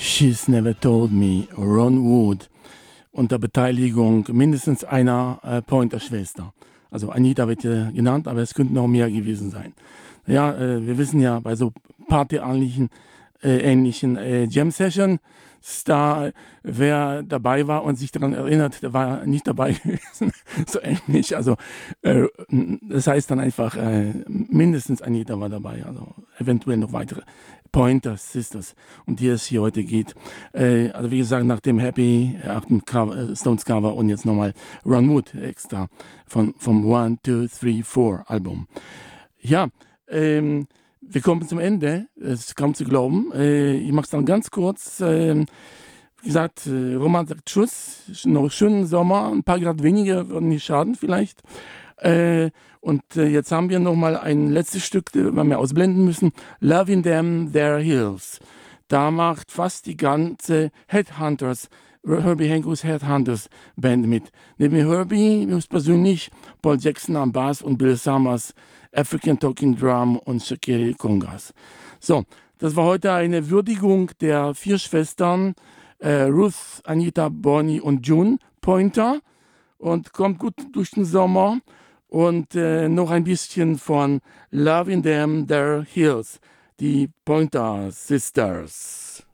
She's Never Told Me, Ron Wood, unter Beteiligung mindestens einer Pointer-Schwester. Also Anita wird hier genannt, aber es könnten noch mehr gewesen sein. Ja, wir wissen ja, bei so partyähnlichen Jam-Session, da wer dabei war und sich daran erinnert, der war nicht dabei gewesen. So ähnlich. Also das heißt dann einfach, mindestens Anita war dabei. Also eventuell noch weitere Pointer Sisters, um die es hier heute geht. Also wie gesagt, nach dem Happy 8. Stones Cover und jetzt nochmal Ron Wood extra vom 1, 2, 3, 4 Album. Ja, wir kommen zum Ende, es ist kaum zu glauben. Ich mache es dann ganz kurz. Wie gesagt, Roman sagt Tschüss, noch schönen Sommer, ein paar Grad weniger würden nicht schaden vielleicht. Und jetzt haben wir noch mal ein letztes Stück, was wir ausblenden müssen. Loving Them, Their Hills. Da macht fast die ganze Herbie Hancocks Headhunters Band mit. Neben Herbie, persönlich, Paul Jackson am Bass und Bill Summers, African Talking Drum und Shakiri Congas. So, das war heute eine Würdigung der 4 Schwestern, Ruth, Anita, Bonnie und June Pointer, und kommt gut durch den Sommer. Und noch ein bisschen von Loving Them, Their Hills, die Pointer Sisters.